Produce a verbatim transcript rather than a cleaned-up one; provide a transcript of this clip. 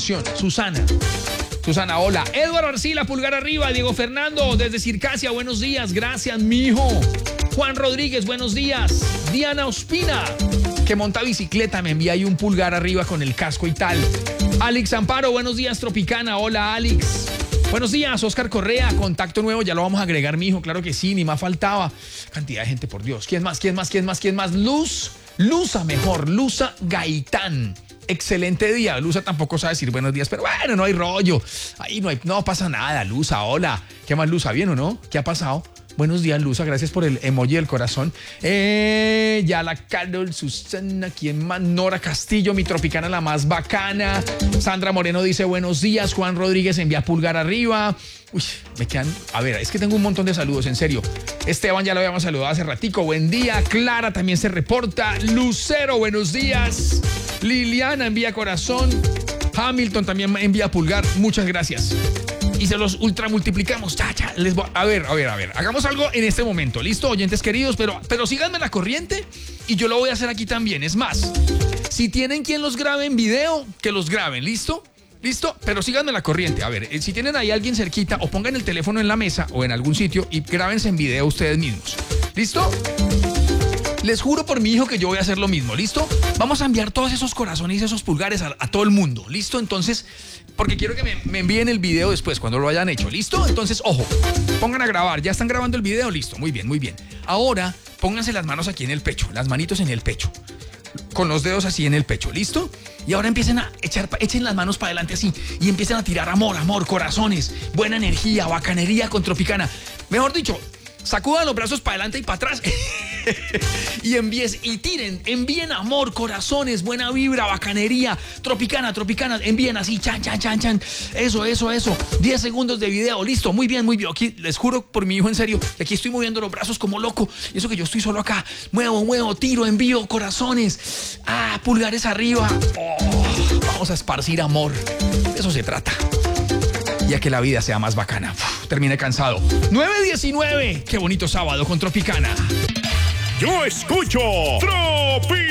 atención. Susana. Susana, hola. Eduardo Arcila, pulgar arriba. Diego Fernando, desde Circasia, buenos días. Gracias, mijo. Juan Rodríguez, buenos días. Diana Ospina, que monta bicicleta, me envía ahí un pulgar arriba con el casco y tal. Alex Amparo, buenos días, Tropicana. Hola, Alex. Buenos días, Oscar Correa, contacto nuevo, ya lo vamos a agregar, mijo. Claro que sí, ni más faltaba. Cantidad de gente, por Dios. ¿Quién más? ¿Quién más? ¿Quién más? ¿Quién más? Luz, Luza mejor, Luza Gaitán. Excelente día. Luza tampoco sabe decir buenos días, pero bueno, no hay rollo. Ahí no hay, no pasa nada, Luza, hola. ¿Qué más, Luza? ¿Bien o no? ¿Qué ha pasado? Buenos días, Luza, gracias por el emoji del corazón. Eh, ya la Carol, Susana, ¿quién más? Nora Castillo, mi Tropicana, la más bacana. Sandra Moreno dice buenos días. Juan Rodríguez envía pulgar arriba. Uy, me quedan... A ver, es que tengo un montón de saludos, en serio. Esteban ya lo habíamos saludado hace ratico. Buen día. Clara también se reporta. Lucero, buenos días. Liliana envía corazón. Hamilton también envía pulgar. Muchas gracias. Y se los ultramultiplicamos. Cha, cha. Les voy, a ver, a ver, a ver. Hagamos algo en este momento. ¿Listo, oyentes queridos? Pero, pero síganme la corriente y yo lo voy a hacer aquí también. Es más, si tienen quien los grabe en video, que los graben. ¿Listo? ¿Listo? Pero síganme la corriente. A ver, si tienen ahí a alguien cerquita, o pongan el teléfono en la mesa o en algún sitio y grábense en video ustedes mismos. ¿Listo? Les juro por mi hijo que yo voy a hacer lo mismo, ¿listo? Vamos a enviar todos esos corazones y esos pulgares a, a todo el mundo, ¿listo? Entonces, porque quiero que me, me envíen el video después, cuando lo hayan hecho, ¿listo? Entonces, ojo, pongan a grabar, ¿ya están grabando el video? Listo, muy bien, muy bien. Ahora, pónganse las manos aquí en el pecho, las manitos en el pecho, con los dedos así en el pecho, ¿listo? Y ahora empiecen a echar, echen las manos para adelante así y empiecen a tirar amor, amor, corazones, buena energía, bacanería con Tropicana. Mejor dicho, sacudan los brazos para adelante y para atrás y envíen y tiren, envíen amor, corazones, buena vibra, bacanería, Tropicana, Tropicana, envíen así, chan, chan, chan, chan, eso, eso, eso, diez segundos de video, listo, muy bien, muy bien, aquí les juro por mi hijo en serio, aquí estoy moviendo los brazos como loco, y eso que yo estoy solo acá, muevo, muevo, tiro, envío, corazones, ah, pulgares arriba, oh, vamos a esparcir amor, de eso se trata. Y a que la vida sea más bacana. Uf, termine cansado. nueve diecinueve. Qué bonito sábado con Tropicana. Yo escucho Tropi.